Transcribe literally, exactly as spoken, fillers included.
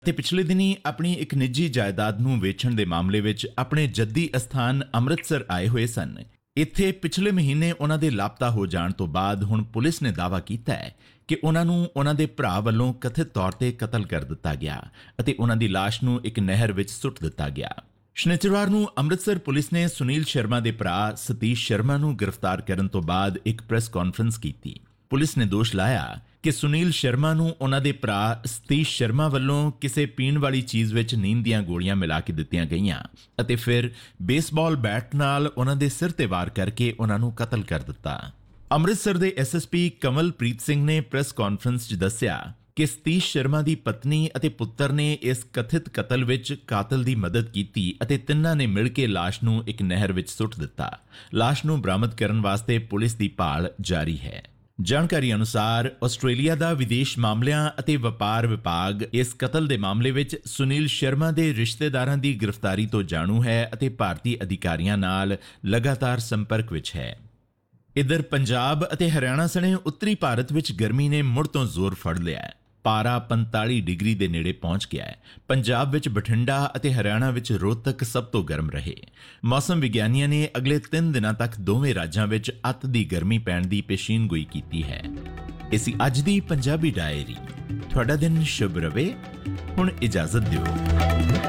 ਤੇ ਪਿਛਲੇ ਦਿਨੀ ਆਪਣੀ ਇੱਕ ਨਿੱਜੀ ਜਾਇਦਾਦ ਨੂੰ ਵੇਚਣ ਦੇ ਮਾਮਲੇ ਵਿੱਚ ਆਪਣੇ ਜੱਦੀ ਅਸਥਾਨ ਅੰਮ੍ਰਿਤਸਰ ਆਏ ਹੋਏ ਸਨ। ਇੱਥੇ ਪਿਛਲੇ ਮਹੀਨੇ ਉਹਨਾਂ ਦੇ ਲਾਪਤਾ ਹੋ ਜਾਣ ਤੋਂ ਬਾਅਦ ਹੁਣ ਪੁਲਿਸ ਨੇ ਦਾਅਵਾ ਕੀਤਾ ਹੈ ਕਿ ਉਹਨਾਂ ਨੂੰ ਉਹਨਾਂ ਦੇ ਭਰਾ ਵੱਲੋਂ ਕਥਿਤ ਤੌਰ ਤੇ ਕਤਲ ਕਰ ਦਿੱਤਾ ਗਿਆ ਅਤੇ ਉਹਨਾਂ ਦੀ ਲਾਸ਼ ਨੂੰ ਇੱਕ ਨਹਿਰ ਵਿੱਚ ਸੁੱਟ ਦਿੱਤਾ ਗਿਆ। ਸ਼ਨੀਚਰਵਾਰ ਨੂੰ ਅੰਮ੍ਰਿਤਸਰ ਪੁਲਿਸ ਨੇ ਸੁਨੀਲ ਸ਼ਰਮਾ ਦੇ ਭਰਾ ਸਤੀਸ਼ ਸ਼ਰਮਾ ਨੂੰ ਗ੍ਰਿਫਤਾਰ ਕਰਨ ਤੋਂ ਬਾਅਦ ਇੱਕ ਪ੍ਰੈਸ ਕਾਨਫਰੰਸ ਕੀਤੀ। ਪੁਲਿਸ ਨੇ ਦੋਸ਼ ਲਾਇਆ ਕਿ ਸੁਨੀਲ ਸ਼ਰਮਾ ਨੂੰ ਉਹਨਾਂ ਦੇ ਭਰਾ ਸਤੀਸ਼ ਸ਼ਰਮਾ ਵੱਲੋਂ ਕਿਸੇ ਪੀਣ ਵਾਲੀ ਚੀਜ਼ ਵਿੱਚ ਨੀਂਦ ਦੀਆਂ ਗੋਲੀਆਂ ਮਿਲਾ ਕੇ ਦਿੱਤੀਆਂ ਗਈਆਂ ਅਤੇ ਫਿਰ ਬੇਸਬਾਲ ਬੈਟ ਨਾਲ ਉਹਨਾਂ ਦੇ ਸਿਰ ਤੇ ਵਾਰ ਕਰਕੇ ਉਹਨਾਂ ਨੂੰ ਕਤਲ ਕਰ ਦਿੱਤਾ। ਅੰਮ੍ਰਿਤਸਰ ਦੇ S S P Kamalpreet Singh ਨੇ ਪ੍ਰੈਸ ਕਾਨਫਰੰਸ 'ਚ ਦੱਸਿਆ ਕਿ ਸਤੀਸ਼ ਸ਼ਰਮਾ ਦੀ ਪਤਨੀ ਅਤੇ ਪੁੱਤਰ ਨੇ ਇਸ ਕਥਿਤ ਕਤਲ ਵਿੱਚ ਕਾਤਲ ਦੀ ਮਦਦ ਕੀਤੀ ਅਤੇ ਤਿੰਨਾਂ ਨੇ ਮਿਲ ਕੇ ਲਾਸ਼ ਨੂੰ ਇੱਕ ਨਹਿਰ ਵਿੱਚ ਸੁੱਟ ਦਿੱਤਾ। ਲਾਸ਼ ਨੂੰ ਬਰਾਮਦ ਕਰਨ ਵਾਸਤੇ ਪੁਲਿਸ ਦੀ ਭਾਲ ਜਾਰੀ ਹੈ। ਜਾਣਕਾਰੀ ਅਨੁਸਾਰ ਆਸਟ੍ਰੇਲੀਆ ਦਾ ਵਿਦੇਸ਼ ਮਾਮਲਿਆਂ ਅਤੇ ਵਪਾਰ ਵਿਭਾਗ ਇਸ ਕਤਲ ਦੇ ਮਾਮਲੇ ਵਿੱਚ ਸੁਨੀਲ ਸ਼ਰਮਾ ਦੇ ਰਿਸ਼ਤੇਦਾਰਾਂ ਦੀ ਗ੍ਰਿਫਤਾਰੀ ਤੋਂ ਜਾਣੂ ਹੈ ਅਤੇ ਭਾਰਤੀ ਅਧਿਕਾਰੀਆਂ ਨਾਲ ਲਗਾਤਾਰ ਸੰਪਰਕ ਵਿੱਚ ਹੈ। ਇੱਧਰ ਪੰਜਾਬ ਅਤੇ ਹਰਿਆਣਾ ਸਣੇ ਉੱਤਰੀ ਭਾਰਤ ਵਿੱਚ ਗਰਮੀ ਨੇ ਮੁੜ ਤੋਂ ਜ਼ੋਰ ਫੜ ਲਿਆ ਹੈ। ਪਾਰਾ ਪੰਤਾਲੀ ਡਿਗਰੀ ਦੇ ਨੇੜੇ ਪਹੁੰਚ ਗਿਆ ਹੈ। ਪੰਜਾਬ ਵਿੱਚ ਬਠਿੰਡਾ ਅਤੇ ਹਰਿਆਣਾ ਵਿੱਚ ਰੋਹਤਕ ਸਭ ਤੋਂ ਗਰਮ ਰਹੇ। ਮੌਸਮ ਵਿਗਿਆਨੀਆਂ ਨੇ ਅਗਲੇ ਤਿੰਨ ਦਿਨਾਂ ਤੱਕ ਦੋਵੇਂ ਰਾਜਾਂ ਵਿੱਚ ਅੱਤ ਦੀ ਗਰਮੀ ਪੈਣ ਦੀ ਪੇਸ਼ੀਨਗੋਈ ਕੀਤੀ ਹੈ। ਇਹ ਸੀ ਅੱਜ ਦੀ ਪੰਜਾਬੀ ਡਾਇਰੀ। ਤੁਹਾਡਾ ਦਿਨ ਸ਼ੁਭ ਰਵੇ। ਹੁਣ ਇਜਾਜ਼ਤ ਦਿਓ।